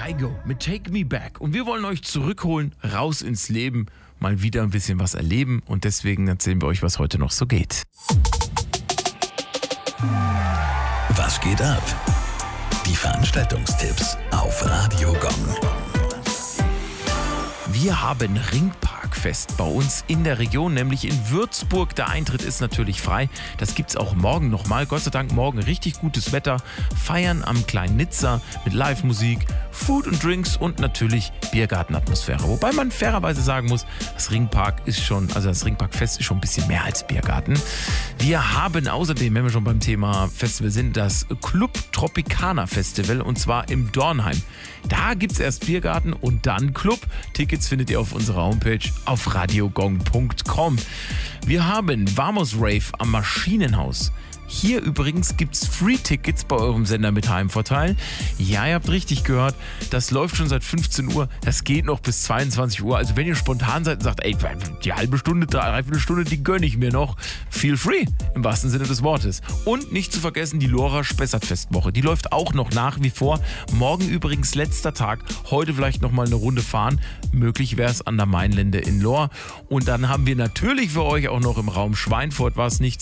Kygo mit Take Me Back. Und wir wollen euch zurückholen, raus ins Leben, mal wieder ein bisschen was erleben. Und deswegen erzählen wir euch, was heute noch so geht. Was geht ab? Die Veranstaltungstipps auf Radio Gong. Wir haben Ringparkfest bei uns in der Region, nämlich in Würzburg. Der Eintritt ist natürlich frei. Das gibt's auch morgen nochmal. Gott sei Dank morgen richtig gutes Wetter. Feiern am kleinen Nizza mit Live-Musik, Food und Drinks und natürlich Biergartenatmosphäre. Wobei man fairerweise sagen muss, das Ringparkfest ist schon ein bisschen mehr als Biergarten. Wir haben außerdem, wenn wir schon beim Thema Festival sind, das Club Tropicana Festival und zwar im Dornheim. Da gibt's erst Biergarten und dann Club. Tickets findet ihr auf unserer Homepage auf radiogong.com. Wir haben Vamos Rave am Maschinenhaus. Hier übrigens gibt's Free-Tickets bei eurem Sender mit Heimvorteil. Ja, ihr habt richtig gehört, das läuft schon seit 15 Uhr, das geht noch bis 22 Uhr. Also wenn ihr spontan seid und sagt, ey, die halbe Stunde, dreiviertel Stunde, die gönne ich mir noch, feel free, im wahrsten Sinne des Wortes. Und nicht zu vergessen die Lora Spessartfestwoche, die läuft auch noch nach wie vor. Morgen übrigens letzter Tag, heute vielleicht nochmal eine Runde fahren. Möglich wäre es an der Mainlände in Lohr. Und dann haben wir natürlich für euch auch noch im Raum Schweinfurt was, nicht